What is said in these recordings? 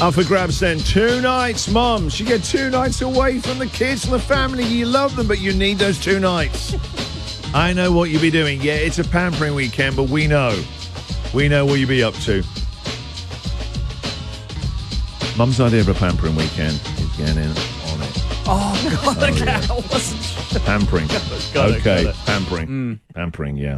Up for grabs then. 2 nights, Mums. You get 2 nights away from the kids and the family. You love them, but you need those 2 nights. I know what you'll be doing. Yeah, it's a pampering weekend, but we know. We know what you'll be up to. Mum's idea of a pampering weekend is getting on it. Oh, God, okay. Yeah. I wasn't sure. Pampering. Got it. Pampering. Pampering, yeah.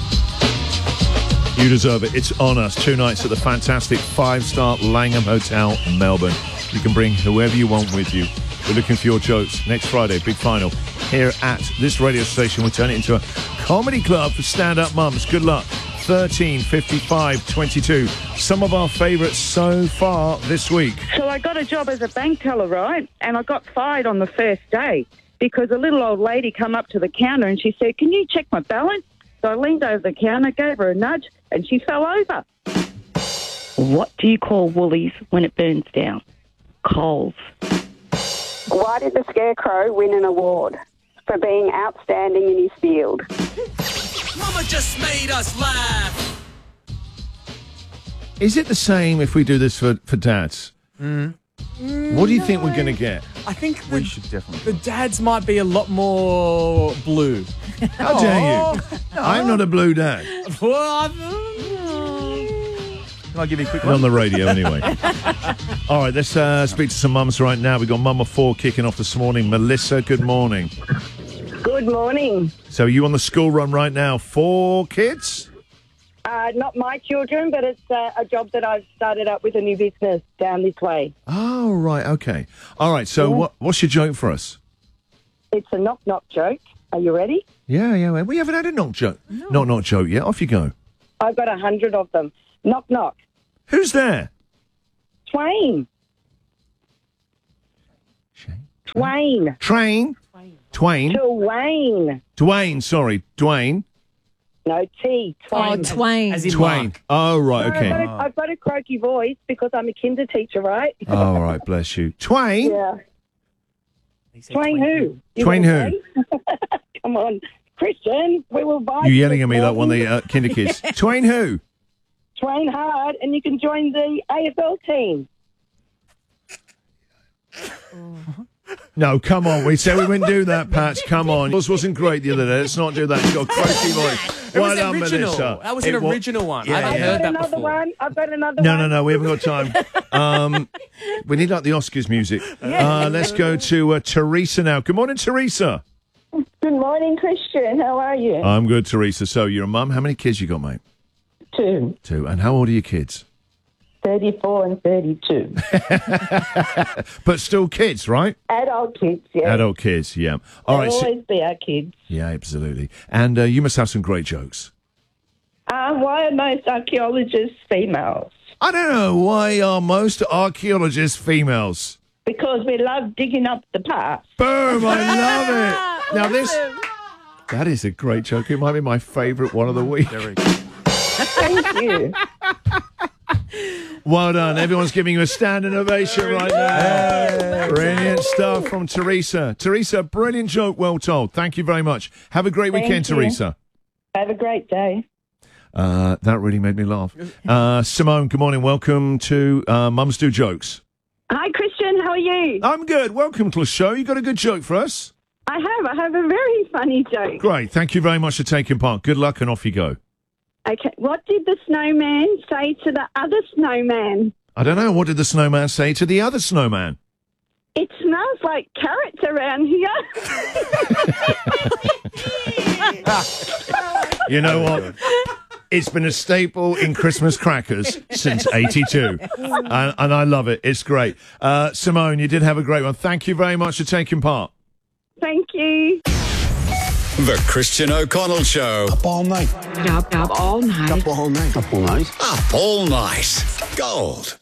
You deserve it. It's on us. 2 nights at the fantastic 5-star Langham Hotel, Melbourne. You can bring whoever you want with you. We're looking for your jokes. Next Friday, big final. Here at this radio station, we turn it into a comedy club for stand-up mums. Good luck. 13, 55, 22. Some of our favourites so far this week. So I got a job as a bank teller, right? And I got fired on the first day because a little old lady come up to the counter and she said, "Can you check my balance?" So I leaned over the counter, gave her a nudge, and she fell over. What do you call Woolies when it burns down? Coals. Why did the Scarecrow win an award? For being outstanding in his field. Mama just made us laugh. Is it the same if we do this for dads? What do you think we're going to get? I think We should definitely. the dads might be a lot more blue. How dare you? I'm not a blue dad. Can I give you a quick On one? the radio, anyway. All right, let's speak to some mums right now. We've got Mum of 4 kicking off this morning. Melissa, good morning. Good morning. So you on the school run right now? 4 kids? Not my children, but it's a job that I've started up with a new business down this way. Oh, right, okay. All right, so what's your joke for us? It's a knock-knock joke. Are you ready? Yeah. We haven't had a knock joke. No. Knock joke yet. Off you go. I've got 100 of them. Knock, knock. Who's there? Twain. Twain. Train? Twain? Dwayne. Dwayne, sorry. Dwayne? No, T. Twain. Oh, Twain. As in Twain. Mark. Oh, right, okay. I've got a croaky voice because I'm a kinder teacher, right? All right, bless you. Twain? Yeah. He said Twain who? You Twain gonna who? say? Come on. Christian, we will buy You yelling at me like one of the kinder kids. Twain who? Train hard and you can join the AFL team. No, come on. We said we wouldn't do that, Pat. Come on. Yours wasn't great the other day. Let's not do that. You've got a croaky voice. It was Well done, original. Melissa. That was an original one. I haven't heard that before. I've got another one. No. We haven't got time. We need like the Oscars music. Let's go to Teresa now. Good morning, Teresa. Good morning, Christian. How are you? I'm good, Teresa. So you're a mum. How many kids you got, mate? 2. 2. And how old are your kids? 34 and 32. But still kids, right? Adult kids, yeah. Adult kids, yeah. All right. They'll So, always be our kids. yeah, absolutely. And you must have some great jokes. Why are most archaeologists females? I don't know. Why are most archaeologists females? Because we love digging up the past. Boom! I love it. Now that is a great joke. It might be my favourite one of the week. Thank you. Well done. Everyone's giving you a standing ovation right now. Brilliant stuff from Teresa. Teresa, brilliant joke, well told. Thank you very much. Have a great weekend, you. Teresa. Have a great day. That really made me laugh. Simone, good morning. Welcome to Mums Do Jokes. Hi, Christian. How are you? I'm good. Welcome to the show. You got a good joke for us? I have a very funny joke. Great. Thank you very much for taking part. Good luck and off you go. Okay, what did the snowman say to the other snowman? I don't know. What did the snowman say to the other snowman? It smells like carrots around here. You know what? It's been a staple in Christmas crackers since '82. And I love it. It's great. Simone, you did have a great one. Thank you very much for taking part. Thank you. The Christian O'Connell Show. Up all night. Up all night. Up all night. Up all night. Up all night. Gold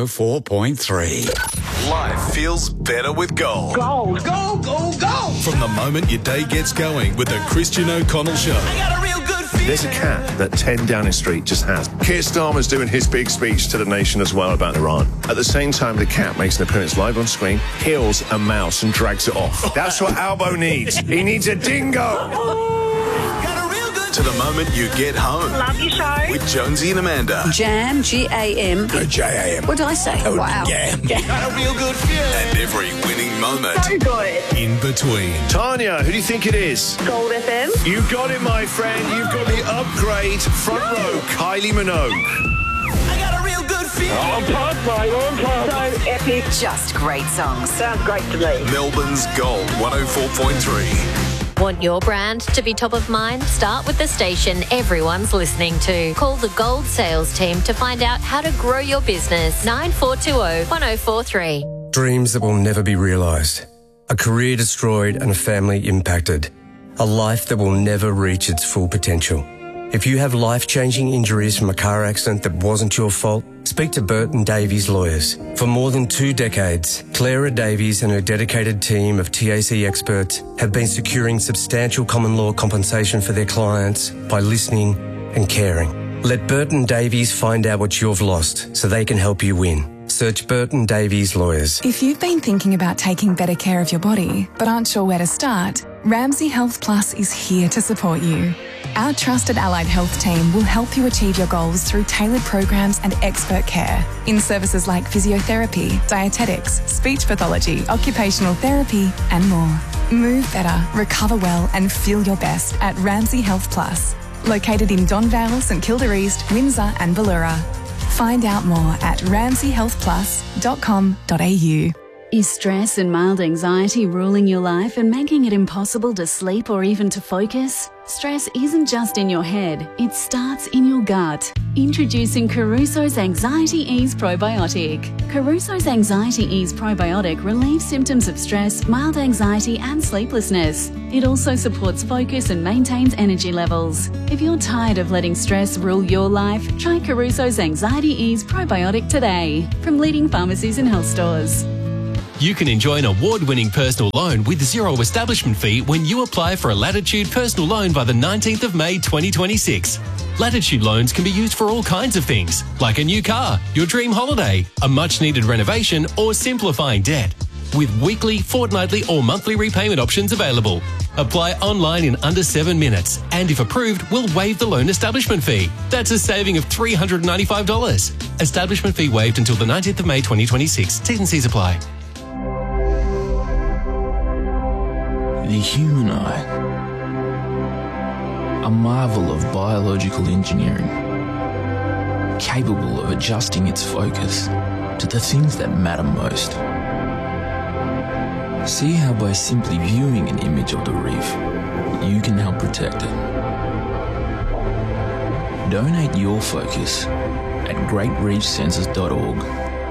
104.3. Life feels better with Gold. Gold. Go, go, go! From the moment your day gets going with the Christian O'Connell Show. I got a real good feeling. There's a cat that 10 Downing Street just has. Keir Starmer's doing his big speech to the nation as well about Iran. At the same time, the cat makes an appearance live on screen, kills a mouse and drags it off. That's what Albo needs. He needs a dingo. Got a real good to the moment you get home. Love your show. With Jonesy and Amanda. Jam, G-A-M. No, J-A-M. What did I say? Oh, wow. Jam. Got a real good feeling. And every winning moment. So good. In between. Tanya, who do you think it is? Gold FM. You got it, my friend. You've got the upgrade front row, Kylie Minogue. I got a real good feeling. On pass, mate. On pass. So epic. Just great songs. Sounds great to me. Melbourne's Gold 104.3. Want your brand to be top of mind? Start with the station everyone's listening to. Call the Gold sales team to find out how to grow your business. 9420 1043. Dreams that will never be realised. A career destroyed and a family impacted. A life that will never reach its full potential. If you have life-changing injuries from a car accident that wasn't your fault, speak to Burton Davies Lawyers. For more than 2 decades, Clara Davies and her dedicated team of TAC experts have been securing substantial common law compensation for their clients by listening and caring. Let Burton Davies find out what you've lost so they can help you win. Search Burton Davies Lawyers. If you've been thinking about taking better care of your body but aren't sure where to start, Ramsay Health Plus is here to support you. Our trusted allied health team will help you achieve your goals through tailored programs and expert care in services like physiotherapy, dietetics, speech pathology, occupational therapy, and more. Move better, recover well, and feel your best at Ramsay Health Plus, located in Don Vale, St Kilda East, Windsor, and Ballura. Find out more at ramsayhealthplus.com.au. Is stress and mild anxiety ruling your life and making it impossible to sleep or even to focus? Stress isn't just in your head, it starts in your gut. Introducing Caruso's Anxiety Ease Probiotic. Caruso's Anxiety Ease Probiotic relieves symptoms of stress, mild anxiety and sleeplessness. It also supports focus and maintains energy levels. If you're tired of letting stress rule your life, try Caruso's Anxiety Ease Probiotic today from leading pharmacies and health stores. You can enjoy an award-winning personal loan with zero establishment fee when you apply for a Latitude personal loan by the 19th of May 2026. Latitude loans can be used for all kinds of things, like a new car, your dream holiday, a much-needed renovation, or simplifying debt. With weekly, fortnightly, or monthly repayment options available. Apply online in under 7 minutes, and if approved, we'll waive the loan establishment fee. That's a saving of $395. Establishment fee waived until the 19th of May 2026. T's and C's apply. The human eye, a marvel of biological engineering, capable of adjusting its focus to the things that matter most. See how by simply viewing an image of the reef, you can help protect it. Donate your focus at greatreefsensors.org.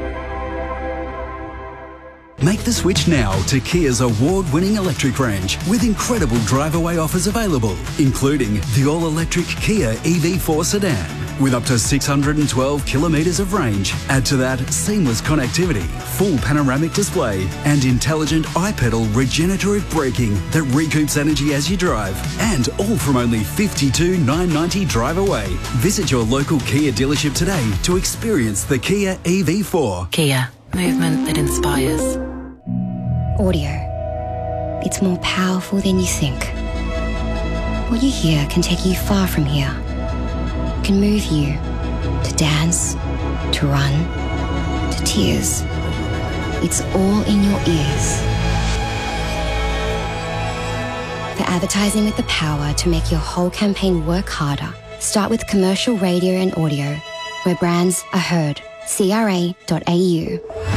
Make the switch now to Kia's award-winning electric range with incredible drive-away offers available, including the all-electric Kia EV4 sedan with up to 612 kilometres of range. Add to that seamless connectivity, full panoramic display and intelligent iPedal regenerative braking that recoups energy as you drive, and all from only $52,990 drive away. Visit your local Kia dealership today to experience the Kia EV4. Kia, movement that inspires. Audio. It's more powerful than you think. What you hear can take you far from here. Can move you to dance, to run, to tears. It's all in your ears. For advertising with the power to make your whole campaign work harder, start with commercial radio and audio, where brands are heard. CRA.au.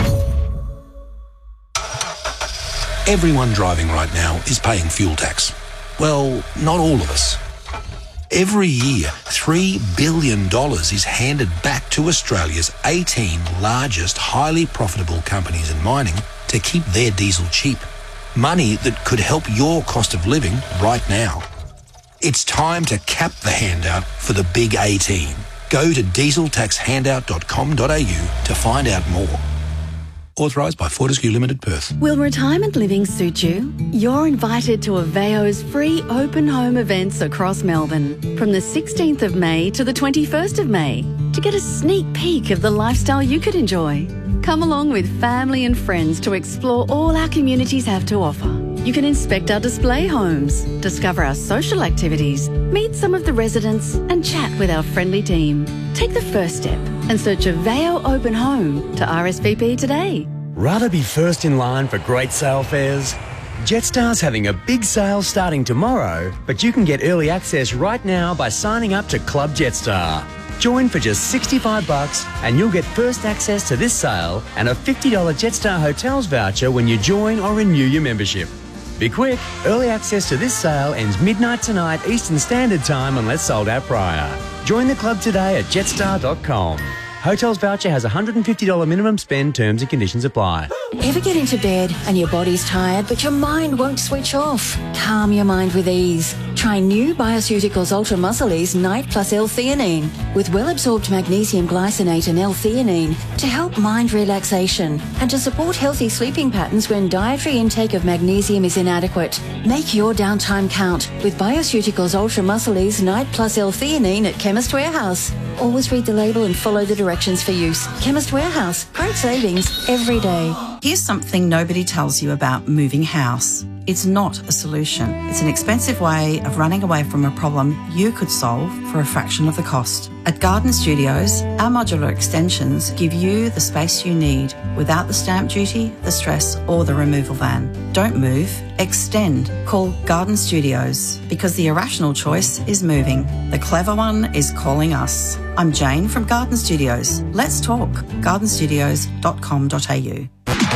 Everyone driving right now is paying fuel tax. Well, not all of us. Every year, $3 billion is handed back to Australia's 18 largest highly profitable companies in mining to keep their diesel cheap. Money that could help your cost of living right now. It's time to cap the handout for the big 18. Go to dieseltaxhandout.com.au to find out more. Authorised by Fortescue Limited, Perth. Will retirement living suit you? You're invited to Aveo's free open home events across Melbourne from the 16th of May to the 21st of May to get a sneak peek of the lifestyle you could enjoy. Come along with family and friends to explore all our communities have to offer. You can inspect our display homes, discover our social activities, meet some of the residents and chat with our friendly team. Take the first step and search Aveo Open Home to RSVP today. Rather be first in line for great sale fares? Jetstar's having a big sale starting tomorrow, but you can get early access right now by signing up to Club Jetstar. Join for just $65 and you'll get first access to this sale and a $50 Jetstar Hotels voucher when you join or renew your membership. Be quick, early access to this sale ends midnight tonight Eastern Standard Time unless sold out prior. Join the club today at jetstar.com. Hotels voucher has a $150 minimum spend, terms and conditions apply. Ever get into bed and your body's tired but your mind won't switch off? Calm your mind with ease. Try new Bioceuticals Ultra Muscle Ease Night Plus L-theanine with well-absorbed magnesium glycinate and L-theanine to help mind relaxation and to support healthy sleeping patterns when dietary intake of magnesium is inadequate. Make your downtime count with Bioceuticals Ultra Muscle Ease Night Plus L-theanine at Chemist Warehouse. Always read the label and follow the directions for use. Chemist Warehouse. Great savings every day. Here's something nobody tells you about moving house. It's not a solution. It's an expensive way of running away from a problem you could solve for a fraction of the cost. At Garden Studios, our modular extensions give you the space you need without the stamp duty, the stress, or the removal van. Don't move, extend. Call Garden Studios because the irrational choice is moving. The clever one is calling us. I'm Jane from Garden Studios. Let's talk. gardenstudios.com.au.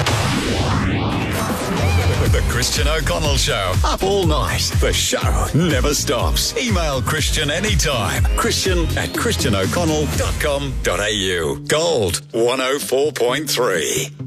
The Christian O'Connell Show. Up all night. The show never stops. Email Christian anytime. Christian@christianoconnell.com.au. Gold 104.3.